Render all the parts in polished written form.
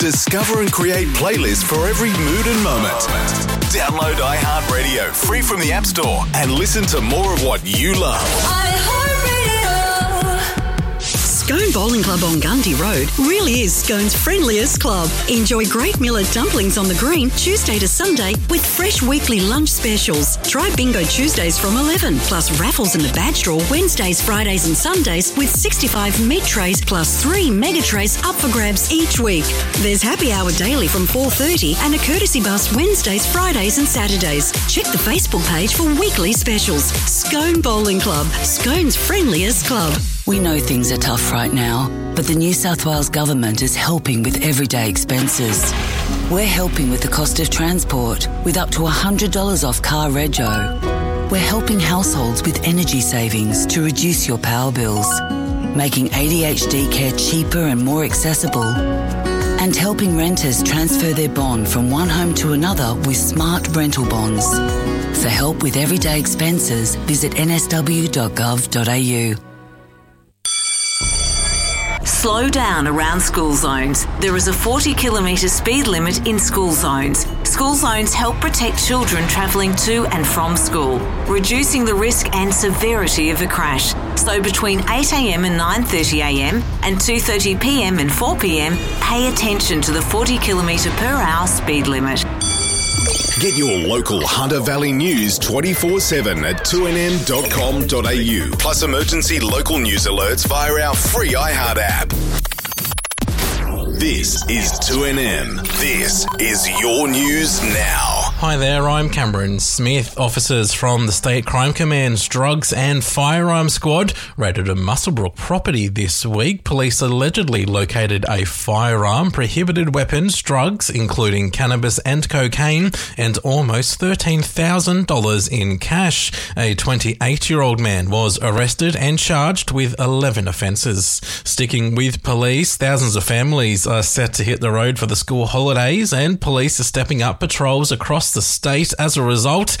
Discover and create playlists for every mood and moment. Download iHeartRadio free from the App Store and listen to more of what you love. Scone Bowling Club on Gundy Road really is Scone's friendliest club. Enjoy great millet dumplings on the green Tuesday to Sunday with fresh weekly lunch specials. Try Bingo Tuesdays from 11, plus raffles in the badge draw Wednesdays, Fridays and Sundays with 65 meat trays plus 3 mega trays up for grabs each week. There's happy hour daily from 4:30 and a courtesy bus Wednesdays, Fridays and Saturdays. Check the Facebook page for weekly specials. Scone Bowling Club, Scone's friendliest club. We know things are tough right now, but the New South Wales Government is helping with everyday expenses. We're helping with the cost of transport with up to $100 off car rego. We're helping households with energy savings to reduce your power bills, making ADHD care cheaper and more accessible, and helping renters transfer their bond from one home to another with smart rental bonds. For help with everyday expenses, visit nsw.gov.au. Slow down around school zones. There is a 40-kilometre speed limit in school zones. School zones help protect children travelling to and from school, reducing the risk and severity of a crash. So between 8am and 9:30am and 2:30pm and 4pm, pay attention to the 40-kilometre per hour speed limit. Get your local Hunter Valley news 24/7 at 2nm.com.au. Plus emergency local news alerts via our free iHeart app. This is 2NM. This is your news now. Hi there, I'm Cameron Smith. Officers from the State Crime Command's Drugs and Firearm Squad raided a Muswellbrook property this week. Police allegedly located a firearm, prohibited weapons, drugs, including cannabis and cocaine, and almost $13,000 in cash. A 28-year-old man was arrested and charged with 11 offences. Sticking with police, thousands of families are set to hit the road for the school holidays, and police are stepping up patrols across the state. As a result,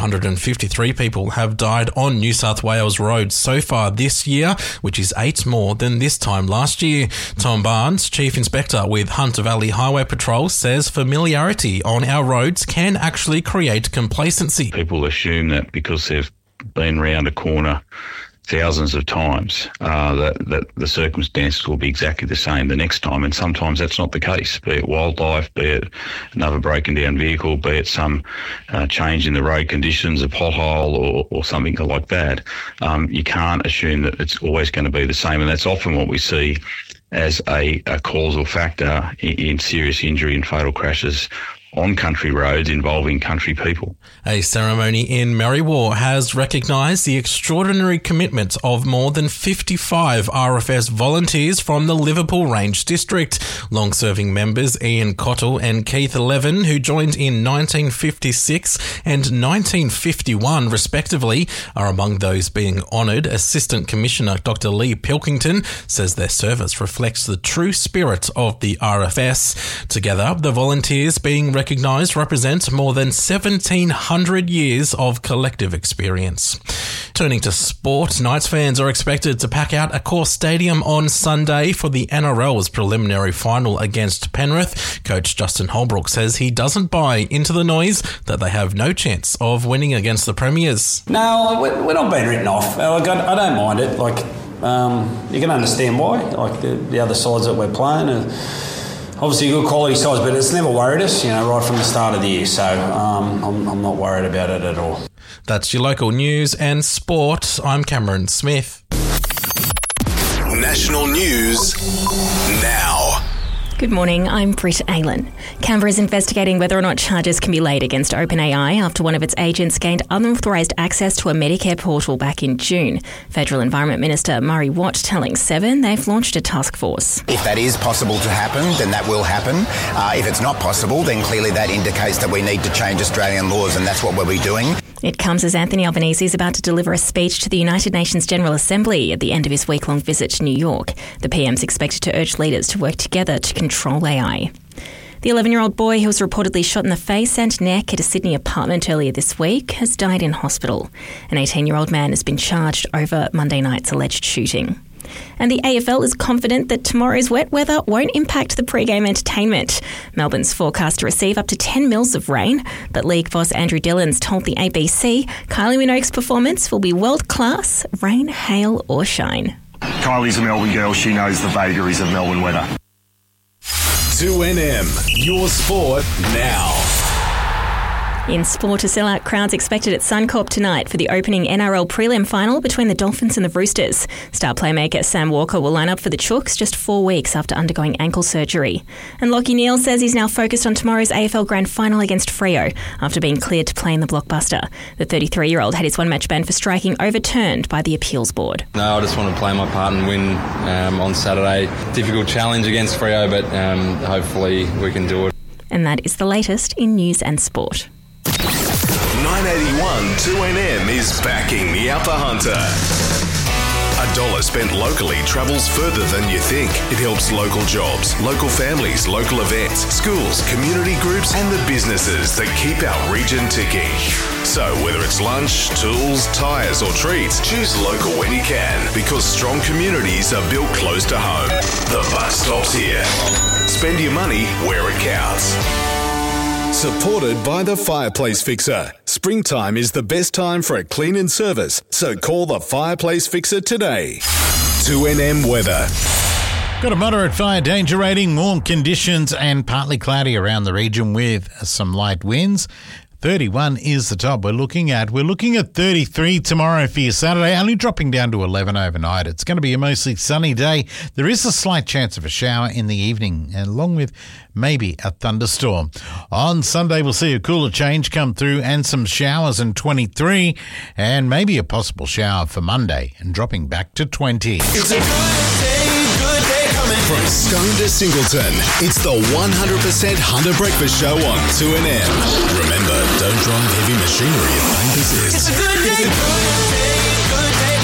253 people have died on New South Wales roads so far this year, which is 8 more than this time last year. Tom Barnes, Chief Inspector with Hunter Valley Highway Patrol, says familiarity on our roads can actually create complacency. People assume that because they've been round a corner thousands of times, that the circumstances will be exactly the same the next time, and sometimes that's not the case, be it wildlife, be it another broken down vehicle, be it some change in the road conditions, a pothole or something like that. You can't assume that it's always going to be the same, and that's often what we see as a causal factor in serious injury and fatal crashes on country roads involving country people. A ceremony in Merriwa has recognised the extraordinary commitment of more than 55 RFS volunteers from the Liverpool Range District. Long-serving members Ian Cottle and Keith Levin, who joined in 1956 and 1951 respectively, are among those being honoured. Assistant Commissioner Dr. Lee Pilkington says their service reflects the true spirit of the RFS. Together, the volunteers being recognised represent more than 1,700 years of collective experience. Turning to sport, Knights fans are expected to pack out Accor Stadium on Sunday for the NRL's preliminary final against Penrith. Coach Justin Holbrook says he doesn't buy into the noise that they have no chance of winning against the Premiers. No, we're not being written off. I don't mind it. You can understand why. The other sides that we're playing are obviously good quality sides, but it's never worried us, right from the start of the year. So I'm not worried about it at all. That's your local news and sport. I'm Cameron Smith. National news now. Good morning, I'm Britt Aylan. Canberra is investigating whether or not charges can be laid against OpenAI after one of its agents gained unauthorised access to a Medicare portal back in June. Federal Environment Minister Murray Watt telling Seven they've launched a task force. If that is possible to happen, then that will happen. If it's not possible, then clearly that indicates that we need to change Australian laws, and that's what we'll be doing. It comes as Anthony Albanese is about to deliver a speech to the United Nations General Assembly at the end of his week-long visit to New York. The PM's expected to urge leaders to work together to control AI. The 11-year-old boy who was reportedly shot in the face and neck at a Sydney apartment earlier this week has died in hospital. An 18-year-old man has been charged over Monday night's alleged shooting. And the AFL is confident that tomorrow's wet weather won't impact the pre-game entertainment. Melbourne's forecast to receive up to 10 mils of rain, but league boss Andrew Dillons told the ABC Kylie Minogue's performance will be world-class, rain, hail or shine. Kylie's a Melbourne girl. She knows the vagaries of Melbourne weather. 2NM, your sport now. In sport, a sellout crowd's expected at Suncorp tonight for the opening NRL prelim final between the Dolphins and the Roosters. Star playmaker Sam Walker will line up for the Chooks just 4 weeks after undergoing ankle surgery. And Lachie Neale says he's now focused on tomorrow's AFL Grand Final against Freo after being cleared to play in the blockbuster. The 33-year-old had his one-match ban for striking overturned by the appeals board. No, I just want to play my part and win on Saturday. Difficult challenge against Freo, but hopefully we can do it. And that is the latest in news and sport. 981 2NM is backing the Upper Hunter. $1 spent locally travels further than you think. It helps local jobs, local families, local events, schools, community groups and the businesses that keep our region ticking. So whether it's lunch, tools, tyres or treats, choose local when you can because strong communities are built close to home. The buck stops here. Spend your money where it counts. Supported by the Fireplace Fixer. Springtime is the best time for a clean and service, so call the Fireplace Fixer today. 2NM weather. Got a moderate fire danger rating, warm conditions and partly cloudy around the region with some light winds. 31 is the top we're looking at. We're looking at 33 tomorrow for your Saturday, only dropping down to 11 overnight. It's going to be a mostly sunny day. There is a slight chance of a shower in the evening, along with maybe a thunderstorm. On Sunday, we'll see a cooler change come through and some showers in 23, and maybe a possible shower for Monday, and dropping back to 20. It's a good day coming. From Scone to Singleton, it's the 100% Hunter Breakfast Show on 2NM. Remember, don't drive heavy machinery if pain persists. It's a good day, good day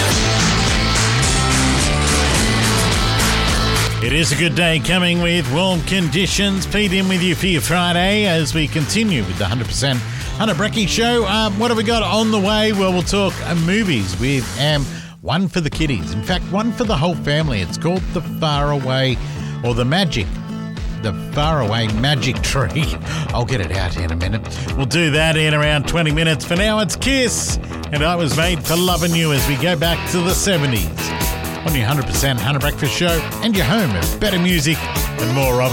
coming. It is a good day coming with warm conditions. Pete in with you for your Friday as we continue with the 100% Hunter Brecky Show. What have we got on the way? Well, we'll talk movies with one for the kiddies. In fact, one for the whole family. It's called The Faraway Magic Tree. I'll get it out in a minute. We'll do that in around 20 minutes. For now, it's Kiss. And I Was Made for Loving You as we go back to the 70s. On your 100% Hunter Breakfast Show and your home of better music and more of it.